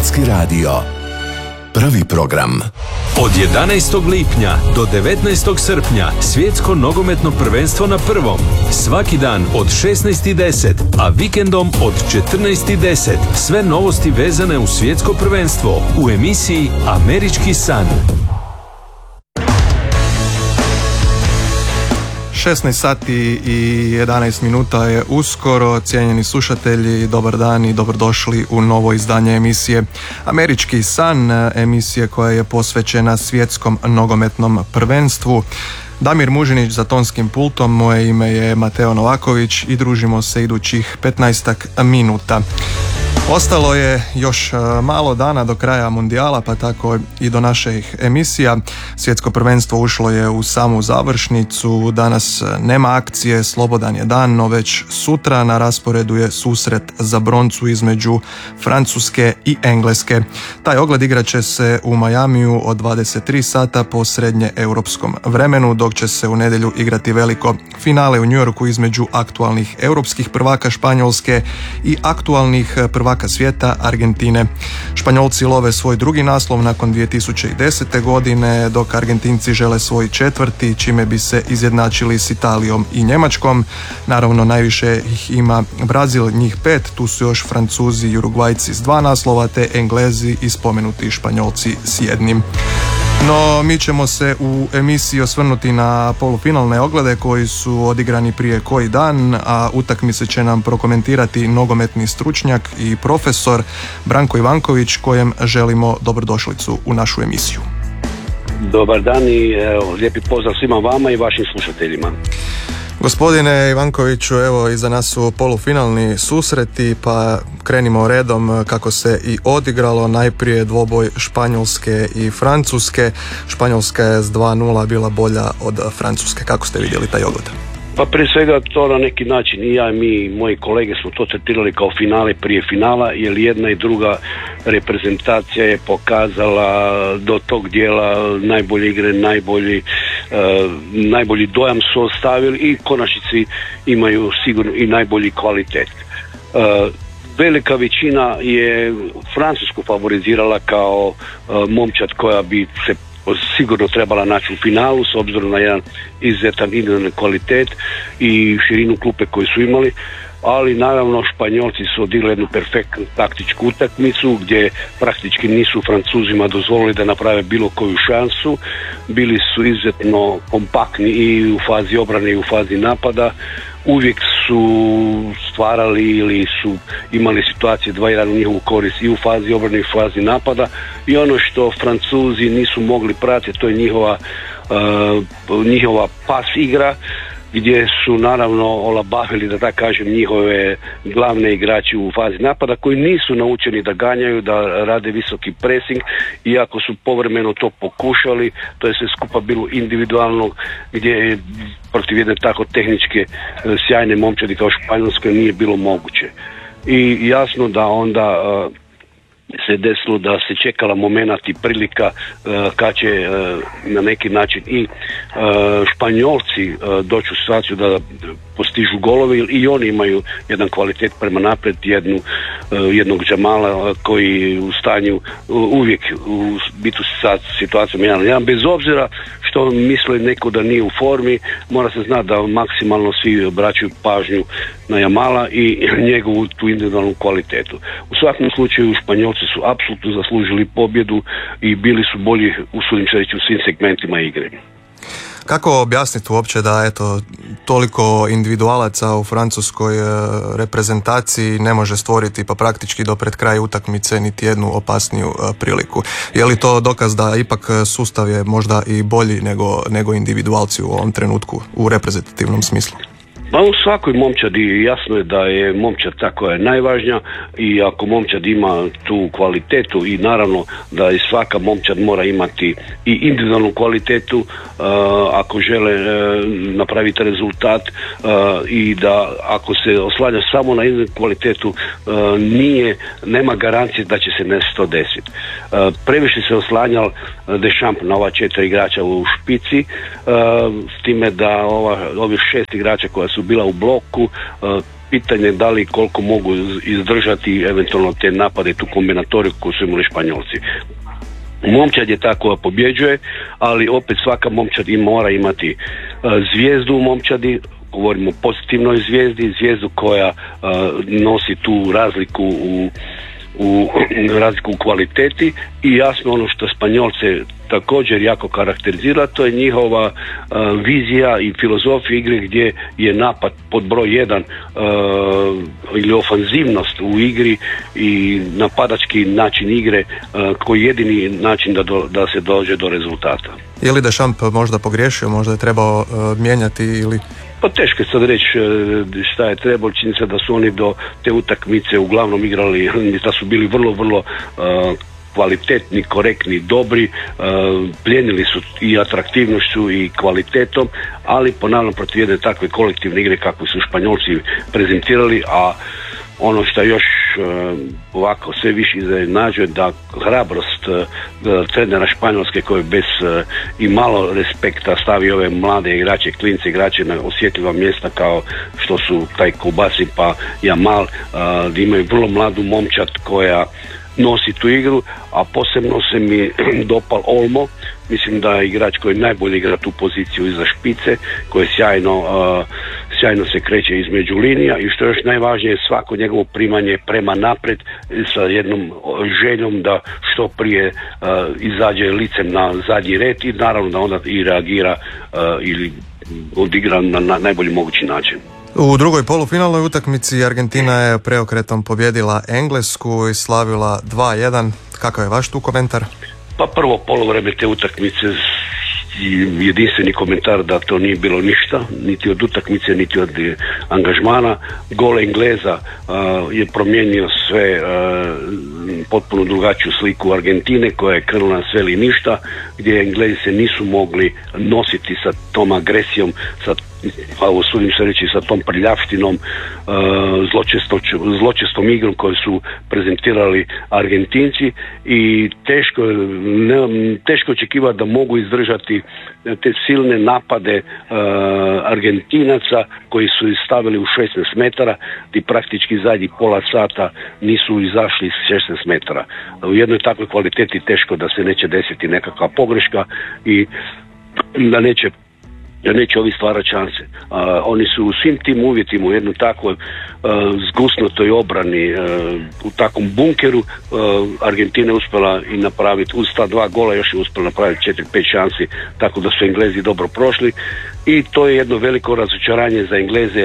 Hrvatski radio. Prvi program. Od 11. lipnja do 19. srpnja svjetsko nogometno prvenstvo na prvom. Svaki dan od 16:10, a vikendom od 14:10. Sve novosti vezane uz svjetsko prvenstvo u emisiji Američki san. 16 sati i 11 minuta je uskoro. Cijenjeni slušatelji, dobar dan i dobrodošli u novo izdanje emisije Američki san, emisije koja je posvećena svjetskom nogometnom prvenstvu. Damir Mužinić za tonskim pultom, moje ime je Mateo Novaković i družimo se idućih 15 minuta. Ostalo je još malo dana do kraja mundijala, pa tako i do naših emisija. Svjetsko prvenstvo ušlo je u samu završnicu. Danas nema akcije, slobodan je dan, no već sutra na rasporedu je susret za broncu između Francuske i Engleske. Taj ogled igrat će se u Majamiju od 23 sata po srednje europskom vremenu, dok će se u nedjelju igrati veliko finale u New Yorku između aktualnih europskih prvaka Španjolske i aktualnih prvaka svijeta Argentine. Španjolci love svoj drugi naslov nakon 2010. godine, dok Argentinci žele svoj četvrti, čime bi se izjednačili s Italijom i Njemačkom. Naravno, najviše ih ima Brazil, njih 5, tu su još Francuzi i Urugvajci s 2 naslova, te Englezi i spomenuti Španjolci s 1. No, mi ćemo se u emisiji osvrnuti na polufinalne oglede koji su odigrani prije koji dan, a utakmice će nam prokomentirati nogometni stručnjak i profesor Branko Ivanković, kojem želimo dobrodošlicu u našu emisiju. Dobar dan i lijepi pozdrav svima vama i vašim slušateljima. Gospodine Ivankoviću, evo iza nas su polufinalni susreti, pa krenimo redom kako se i odigralo. Najprije dvoboj Španjolske i Francuske. Španjolska je s 2:0 bila bolja od Francuske. Kako ste vidjeli taj ogled? Pa prije svega to na neki način i ja i mi, moji kolege smo to tretirali kao finale prije finala, jer jedna i druga reprezentacija je pokazala do tog dijela najbolje igre, najbolji dojam su ostavili i konačnici imaju sigurno i najbolji kvalitet. Velika većina je Francusku favorizirala kao momčad koja bi se sigurno trebala naći u finalu s obzirom na jedan izuzetan individualni kvalitet i širinu klupe koju su imali, ali naravno Španjolci su odigrali jednu perfektnu taktičku utakmicu gdje praktički nisu Francuzima dozvolili da naprave bilo koju šansu. Bili su izuzetno kompaktni i u fazi obrane i u fazi napada. Uvijek su stvarali ili su imali situacije 2-1 u njihovu korist i u fazi obrane i u fazi napada, i ono što Francuzi nisu mogli pratiti, to je njihova pas igra, gdje su naravno olabavili, da tako kažem, njihove glavne igrači u fazi napada koji nisu naučeni da ganjaju, da rade visoki pressing, iako su povremeno to pokušali. To je sve skupa bilo individualno, gdje je protiv jedne tako tehničke sjajne momčadi kao Španjolska nije bilo moguće. I jasno da onda se desilo da se čekala momenat i prilika kad će na neki način i Španjolci doći u situaciju da postižu golove, i oni imaju jedan kvalitet prema naprijed, jednog Džamala koji u stanju uvijek biti u situacijom 1-1, bez obzira što misle neko da nije u formi. Mora se znati da maksimalno svi obraćaju pažnju na Jamala i njegovu tu individualnu kvalitetu. U svakom slučaju Španjolci su apsolutno zaslužili pobjedu i bili su bolji, usudim se reći, u svim segmentima igre. Kako objasniti uopće da toliko individualaca u francuskoj reprezentaciji ne može stvoriti pa praktički do pred kraja utakmice niti jednu opasniju priliku? Je li to dokaz da ipak sustav je možda i bolji nego individualci u ovom trenutku u reprezentativnom smislu? Pa u svakoj momčadi jasno je da je momčad ta koja je najvažnija, i ako momčad ima tu kvalitetu, i naravno da i svaka momčad mora imati i individualnu kvalitetu ako žele napraviti rezultat, i da ako se oslanja samo na individualnu kvalitetu nema garancije da će se nešto desiti. Previše se oslanjal Deschamps na ova 4 igrača u špici, s time da ovih 6 igrača koja su bila u bloku pitanje da li koliko mogu izdržati eventualno te napade, tu kombinatoriju koju su imali Španjolci. Momčad je ta koja pobjeđuje, ali opet svaka momčad mora imati zvijezdu u momčadi, govorimo o pozitivnoj zvijezdu koja nosi tu razliku u kvaliteti i jasno ono što Španjolce također jako karakterizira, to je njihova vizija i filozofija igre gdje je napad pod broj 1 ili ofanzivnost u igri i napadački način igre koji je jedini način da se dođe do rezultata. Je li Deschamps možda pogriješio, možda je trebao mijenjati ili... Pa teško je sad reći šta je trebalo, čini se da su oni do te utakmice uglavnom igrali, da su bili vrlo kvalitetni, korektni, dobri, plijenili su i atraktivnošću i kvalitetom, ali ponavljam protiv jedne takve kolektivne igre kakve su Španjolci prezentirali, a ono što još ovako sve više iznenađuje da hrabrost trenera Španjolske koji bez i malo respekta stavi ove mlade igrače, klince igrače na osjetljiva mjesta kao što su taj Kubasi pa Jamal, da imaju vrlo mladu momčad koja nosi tu igru, a posebno se mi dopal Olmo, mislim da je igrač koji najbolje igra tu poziciju iza špice, koji sjajno se kreće između linija i što je još najvažnije, svako njegovo primanje prema naprijed sa jednom željom da što prije izađe licem na zadnji red i naravno da onda i reagira ili odigra na najbolji mogući način. U drugoj polufinalnoj utakmici Argentina je preokretom pobjedila Englesku i slavila 2-1. Kakav je vaš tu komentar? Pa prvo poluvreme te utakmice jedinstveni komentar da to nije bilo ništa, niti od utakmice, niti od angažmana. Gol Engleza je promijenio sve, potpuno drugačiju sliku Argentine koja je krenula na sve ili ništa, gdje Englezi se nisu mogli nositi sa tom agresijom, usudim se reći sa tom prljavštinom, zločestom igrom koju su prezentirali Argentinci i teško očekivati da mogu izdržati te silne napade Argentinaca koji su stavili u 16 metara i praktički zadnjih pola sata nisu izašli iz 16 metara. U jednoj takvoj kvaliteti teško da se neće desiti nekakva pogreška i da neće ovi stvarati šanse. Oni su u svim tim uvjetima u jednoj takvoj zgusnutoj obrani, u takvom bunkeru, Argentina je uspjela i napraviti uz ta 2 gola, još je uspjela napraviti 4-5 šansi, tako da su Englezi dobro prošli i to je jedno veliko razočaranje za Engleze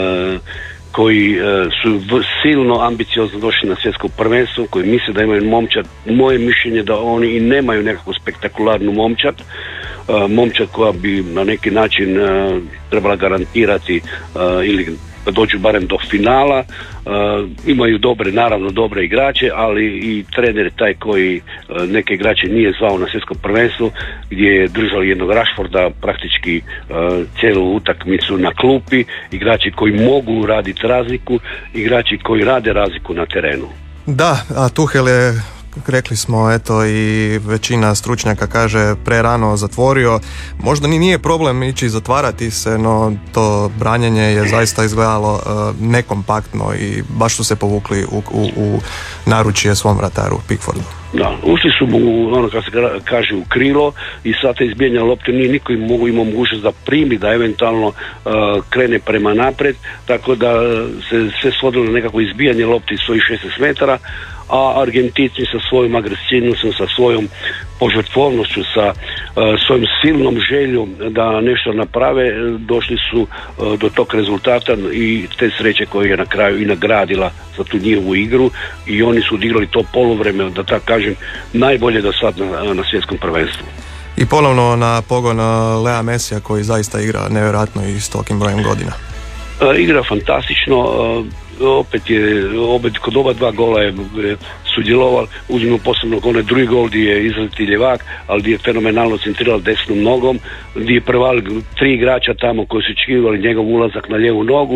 koji su silno ambiciozno došli na svjetsko prvenstvo, koji misle da imaju momčad. Moje mišljenje da oni i nemaju nekakvu spektakularnu momčad koja bi na neki način trebala garantirati ili da dođu barem do finala. Imaju dobre igrače, ali i trener je taj koji neke igrače nije zvao na svjetsko prvenstvo, gdje je držao jednog Rashforda praktički cijelu utakmicu na klupi, igrači koji mogu raditi razliku, igrači koji rade razliku na terenu. Da, a Tuchel je, rekli smo, eto i većina stručnjaka kaže, prerano zatvorio. Možda nije problem ići zatvarati se, no to branjenje je zaista izgledalo nekompaktno i baš su se povukli u naručje svom vrataru Pickfordu. Da, ušli su mu, ono kako se kaže, u krilo i sa te izbijanja lopte nije niko imao mogućnost da primi, da eventualno krene prema naprijed, tako da se sve svodilo na nekako izbijanje lopte iz svojih 16 metara, a Argentinci sa svojom agresivnošću, sa svojom požrtvovnošću, sa svojom silnom željom da nešto naprave, došli su do tog rezultata i te sreće koje je na kraju i nagradila za tu njihovu igru i oni su odigrali to poluvreme, da tako kažem, najbolje do sad na svjetskom prvenstvu. I ponovno na pogon Lea Messija koji zaista igra nevjerojatno i s tolikim brojem godina. Igra fantastično, opet kod oba 2 gola je sudjeloval, uzmimo posebno onaj drugi gol gdje je izleti ljevak, ali gdje je fenomenalno centrirao desnom nogom, gdje je prevalio 3 igrača tamo koji su očekivali njegov ulazak na lijevu nogu,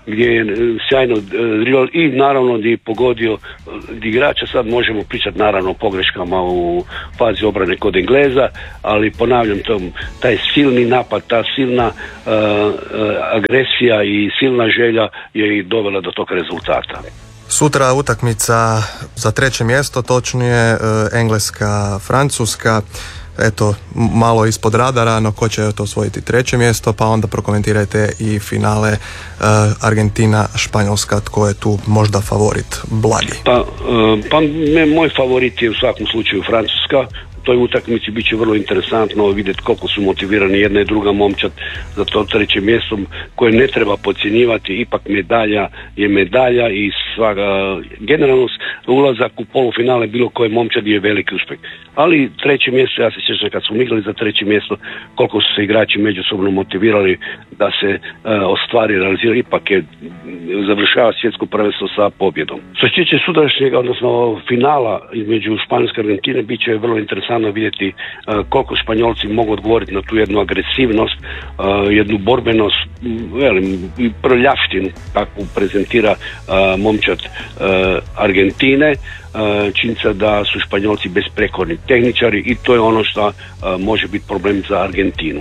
gdje je sjajno drill i naravno gdje je pogodio igrača. Sad možemo pričati naravno o pogreškama u fazi obrane kod Engleza, ali ponavljam, taj silni napad, ta silna agresija i silna želja je i dovela do tog rezultata. Sutra utakmica za 3. mjesto, točnije Engleska-Francuska. Eto, malo ispod radara, no ko će to osvojiti 3. mjesto, pa onda prokomentirajte i finale Argentina-Španjolska, tko je tu možda favorit blagi? Moj favorit je u svakom slučaju Francuska. U toj utakmici bit će vrlo interesantno vidjeti koliko su motivirani jedna i druga momčad za to 3. mjesto koje ne treba podcjenjivati. Ipak medalja je medalja i generalno ulazak u polufinale bilo koje momčadi je veliki uspjeh. Ali 3. mjesto, ja se sjećam kad smo igrali za 3. mjesto, koliko su se igrači međusobno motivirali da se ostvari, realizira, ipak je završava svjetsko prvenstvo sa pobjedom. Što se tiče sutrašnjeg, odnosno finala između Španjolske i Argentine, bit će vrlo interesantno vidjeti koliko Španjolci mogu odgovoriti na tu jednu agresivnost, jednu borbenost, i prljavštinu kakvu prezentira momčad Argentine. Činjenica da su Španjolci besprekorni tehničari i to je ono što može biti problem za Argentinu.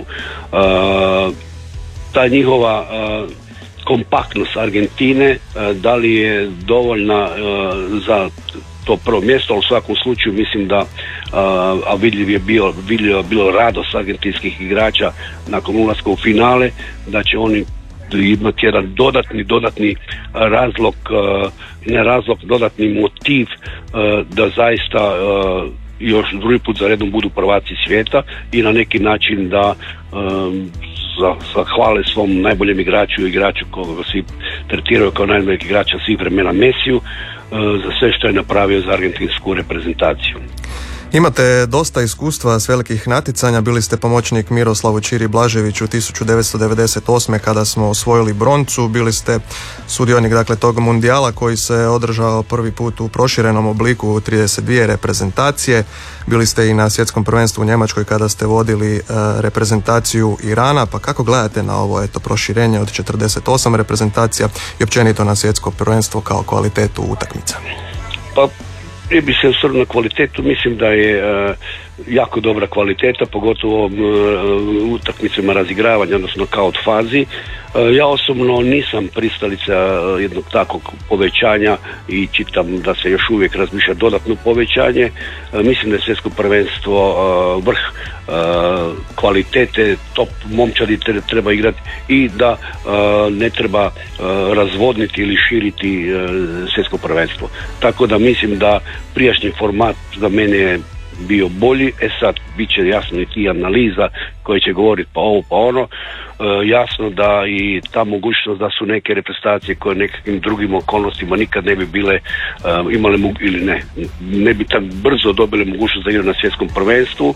Ta njihova kompaktnost Argentine, da li je dovoljna za to prvo mjesto, ali u svakom slučaju mislim da, a vidljiv je bilo radost argentinskih igrača nakon ulaska u finale, da će oni imati jedan dodatni razlog, dodatni motiv da zaista još drugi put za redom budu prvaci svijeta i na neki način da zahvale svom najboljem igraču koga svi tretiraju kao najboljeg igrača svih vremena, Mesiju, za sve što je napravio za argentinsku reprezentaciju. Imate dosta iskustva s velikih natjecanja, bili ste pomoćnik Miroslavu Čiri Blaževiću 1998. kada smo osvojili broncu, bili ste sudionik tog mundijala koji se održao prvi put u proširenom obliku 32 reprezentacije, bili ste i na svjetskom prvenstvu u Njemačkoj kada ste vodili reprezentaciju Irana, pa kako gledate na ovo proširenje od 48 reprezentacija i općenito na svjetsko prvenstvo kao kvalitetu utakmica? Pa prije bi se osvrnuo na kvalitetu, mislim da je jako dobra kvaliteta, pogotovo u utakmicama razigravanja, odnosno kao fazi. Ja osobno nisam pristalica jednog takvog povećanja i čitam da se još uvijek razmišlja dodatno povećanje. Mislim da je svjetsko prvenstvo vrh kvalitete, top momčadi treba igrati i da ne treba razvodniti ili širiti svjetsko prvenstvo. Tako da mislim da prijašnji format za mene je bio bolji. Sad bit će jasno i analiza koja će govoriti pa ovo pa ono. Jasno da i ta mogućnost da su neke reprezentacije koje nekakvim drugim okolnostima nikad ne bi bile imale ili ne bi tako brzo dobile mogućnost da igraju na svjetskom prvenstvu.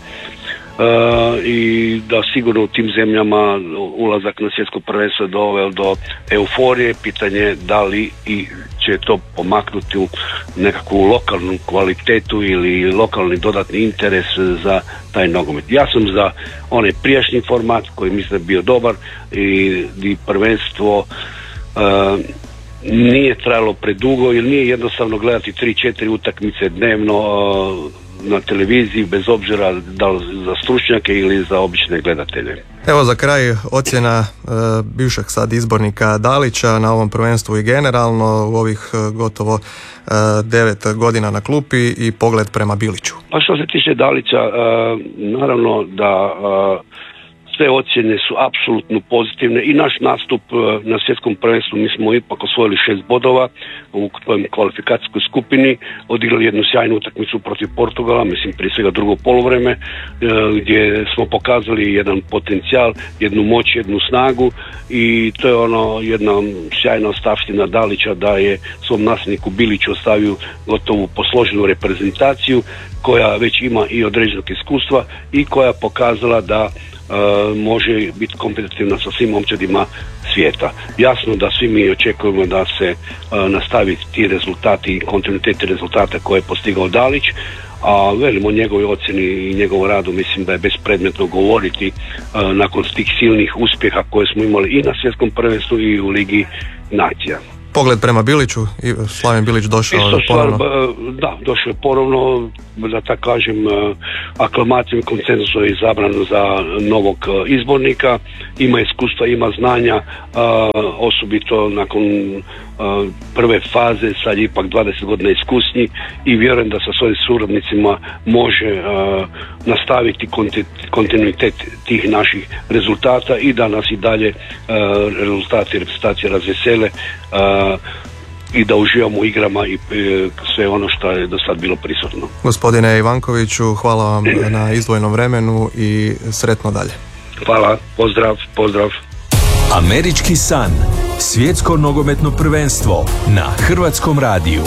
I da sigurno u tim zemljama ulazak na svjetsko prvenstvo je doveo do euforije. Pitanje da li i će to pomaknuti u nekakvu lokalnu kvalitetu ili lokalni dodatni interes za taj nogomet. Ja sam za onaj prijašnji format koji mislim da je bio dobar i prvenstvo nije trajalo predugo jer nije jednostavno gledati 3-4 utakmice dnevno na televiziji, bez obzira da li za stručnjake ili za obične gledatelje. Evo za kraj ocjena bivšeg sad izbornika Dalića na ovom prvenstvu i generalno u ovih gotovo 9 godina na klupi i pogled prema Biliću. Pa što se tiče Dalića, naravno da sve ocjene su apsolutno pozitivne i naš nastup na svjetskom prvenstvu, mi smo ipak osvojili 6 bodova u kvalifikacijskoj skupini, odigrali jednu sjajnu utakmicu protiv Portugala, mislim prije svega drugo poluvreme, gdje smo pokazali jedan potencijal, jednu moć, jednu snagu i to je jedna sjajna ostavština Dalića da je svom nasljedniku Biliću ostavio gotovu posloženu reprezentaciju koja već ima i određenog iskustva i koja pokazala da može biti kompetitivna sa svim momčadima svijeta. Jasno da svi mi očekujemo da se nastavi ti rezultati i kontinuitet rezultata koje je postigao Dalić, a o njegovoj ocjeni i njegovom radu mislim da je bespredmetno govoriti nakon tih silnih uspjeha koje smo imali i na svjetskom prvenstvu i u Ligi nacija. Pogled prema Biliću, Slaven Bilić došao ponovno. Da, došao je ponovno, da tako kažem, aklamacijom konsenzusom je izabran za novog izbornika, ima iskustva, ima znanja, osobito nakon prve faze, sad je ipak 20 godina iskusnji i vjerujem da sa svojim suradnicima može nastaviti kontinuitet tih naših rezultata i da nas i dalje rezultati reprezentacije razvesele i da uživamo u igrama i sve ono što je do sad bilo prisutno. Gospodine Ivankoviću, hvala vam na izdvojenom vremenu i sretno dalje. Hvala, pozdrav. Američki san, svjetsko nogometno prvenstvo na Hrvatskom radiju.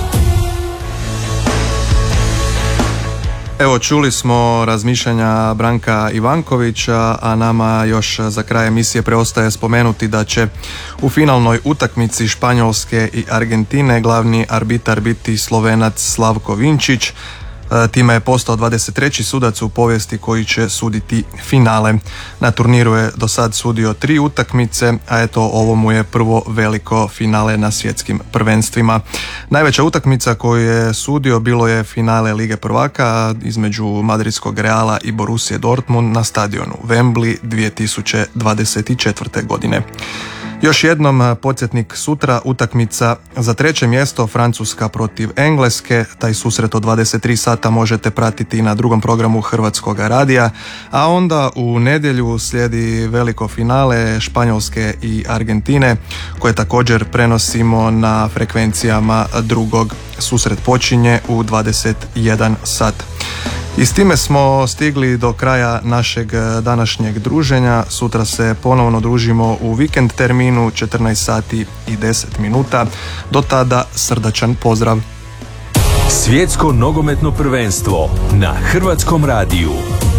Evo, čuli smo razmišljanja Branka Ivankovića, a nama još za kraj emisije preostaje spomenuti da će u finalnoj utakmici Španjolske i Argentine glavni arbitar biti Slovenac Slavko Vinčić. Time je postao 23. sudac u povijesti koji će suditi finale. Na turniru je do sad sudio 3 utakmice, a eto ovo mu je prvo veliko finale na svjetskim prvenstvima. Najveća utakmica koju je sudio bilo je finale Lige prvaka između Madridskog Reala i Borussije Dortmund na stadionu Wembley 2024. godine. Još jednom podsjetnik, sutra utakmica za 3. mjesto, Francuska protiv Engleske. Taj susret od 23 sata možete pratiti na drugom programu Hrvatskog radija, a onda u nedjelju slijedi veliko finale Španjolske i Argentine koje također prenosimo na frekvencijama drugog. Susret počinje u 21 sat. I s time smo stigli do kraja našeg današnjeg druženja. Sutra se ponovno družimo u vikend terminu 14 sati i 10 minuta. Do tada srdačan pozdrav. Svjetsko nogometno prvenstvo na Hrvatskom radiju.